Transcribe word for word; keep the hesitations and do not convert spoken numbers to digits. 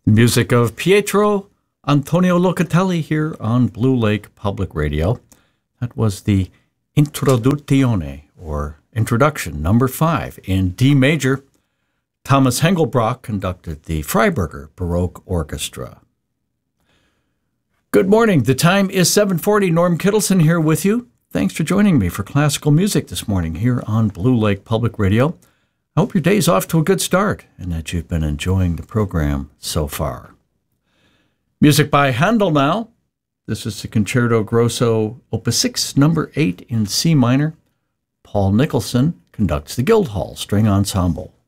The music of Pietro Antonio Locatelli here on Blue Lake Public Radio. That was the Introduzione, or Introduction, number five, in D major. Thomas Hengelbrock conducted the Freiberger Baroque Orchestra. Good morning. The time is seven forty. Norm Kittleson here with you. Thanks for joining me for classical music this morning here on Blue Lake Public Radio. I hope your day's off to a good start and that you've been enjoying the program so far. Music by Handel now. This is the Concerto Grosso Opus six, number eight in C minor. Paul Nicholson conducts the Guildhall String Ensemble.